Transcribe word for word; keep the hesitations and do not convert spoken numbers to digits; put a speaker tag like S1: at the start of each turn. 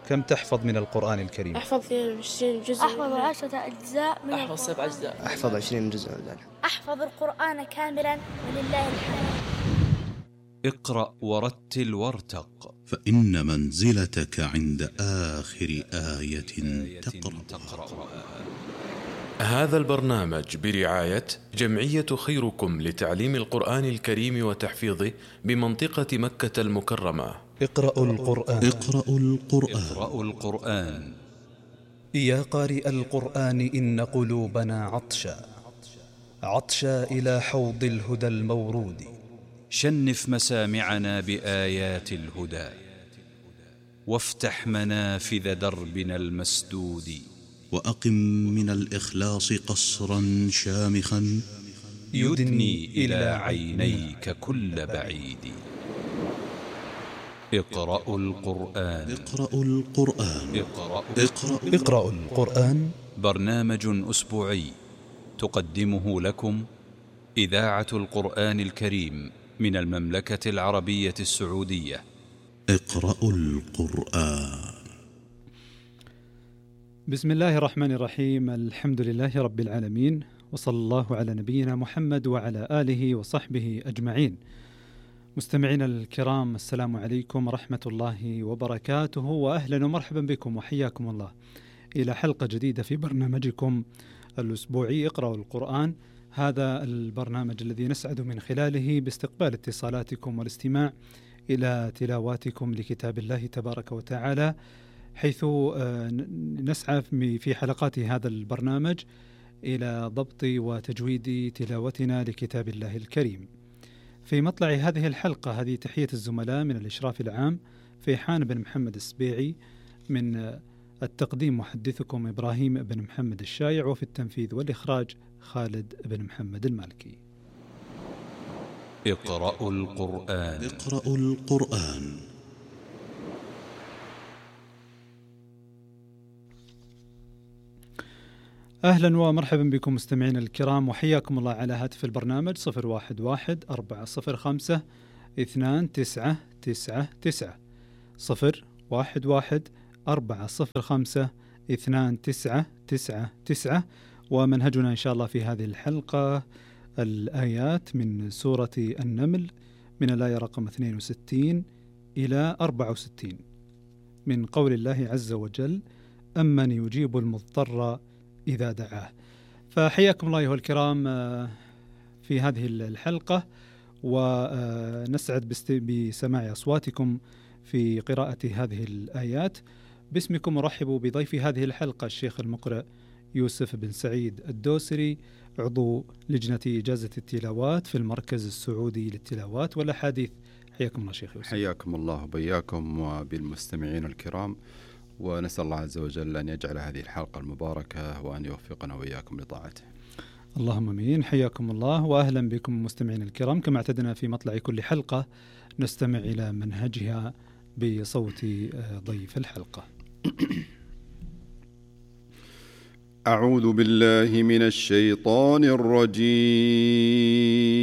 S1: كم تحفظ من القرآن الكريم؟
S2: أحفظ اثنين وعشرين جزء.
S3: أحفظ عشرة أجزاء من
S4: أحفظ سبع أجزاء.
S5: أحفظ عشرين جزء.
S3: أحفظ القرآن كاملا ولله الحمد.
S6: اقرأ ورتل وارتق،
S7: فإن منزلتك عند آخر آية تقرأ.
S8: هذا البرنامج برعاية جمعية خيركم لتعليم القرآن الكريم وتحفيظه بمنطقة مكة المكرمة.
S1: اقرأوا القرآن.
S7: اقرأوا القرآن.
S6: اقرأوا القرآن.
S1: يا قارئ القرآن إن قلوبنا عطشا عطشا إلى حوض الهدى المورود.
S6: شنف مسامعنا بآيات الهدى، وافتح منافذ دربنا المسدود.
S7: وأقم من الإخلاص قصرا شامخا
S6: يدني إلى عينيك كل بعيد. اقرأوا القرآن.
S7: اقرأوا القرآن.
S6: اقرأوا,
S7: اقرأوا,
S1: اقرأوا القرآن.
S6: برنامج أسبوعي تقدمه لكم إذاعة القرآن الكريم من المملكة العربية السعودية.
S7: اقرأوا القرآن.
S9: بسم الله الرحمن الرحيم. الحمد لله رب العالمين، وصلى الله على نبينا محمد وعلى آله وصحبه أجمعين. مستمعينا الكرام، السلام عليكم ورحمة الله وبركاته، وأهلا ومرحبا بكم وحياكم الله إلى حلقة جديدة في برنامجكم الأسبوعي اقرأوا القرآن. هذا البرنامج الذي نسعد من خلاله باستقبال اتصالاتكم والاستماع إلى تلاواتكم لكتاب الله تبارك وتعالى، حيث نسعى في حلقات هذا البرنامج إلى ضبط وتجويد تلاوتنا لكتاب الله الكريم. في مطلع هذه الحلقة هذه تحية الزملاء من الإشراف العام فيحان بن محمد السبيعي، من التقديم محدثكم إبراهيم بن محمد الشايع، وفي التنفيذ والإخراج خالد بن محمد المالكي.
S6: اقرأوا القرآن.
S7: اقرأوا القرآن.
S9: أهلا ومرحبا بكم مستمعين الكرام، وحياكم الله على هاتف البرنامج صفر واحد واحد أربعة صفر خمسة اثنان تسعة تسعة تسعة صفر واحد واحد أربعة صفر خمسة اثنان تسعة تسعة تسعة. ومنهجنا إن شاء الله في هذه الحلقة الآيات من سورة النمل من الآية رقم اثنين وستين إلى أربعة وستين، من قول الله عز وجل: أمن يجيب المضطر إذا دعاه. فحياكم الله أيها الكرام في هذه الحلقة، ونسعد بسماع أصواتكم في قراءة هذه الآيات. باسمكم أرحب بضيف هذه الحلقة الشيخ المقرئ يوسف بن سعيد الدوسري، عضو لجنة إجازة التلاوات في المركز السعودي للتلاوات والأحاديث. حياكم الله شيخ يوسف.
S10: حياكم الله وبياكم وبالمستمعين الكرام، ونسأل الله عز وجل أن يجعل هذه الحلقة المباركة وأن يوفقنا وإياكم لطاعته.
S9: اللهم امين. حياكم الله واهلا بكم مستمعين الكرام. كما اعتدنا في مطلع كل حلقة نستمع إلى منهجها بصوت ضيف الحلقة.
S10: أعوذ بالله من الشيطان الرجيم.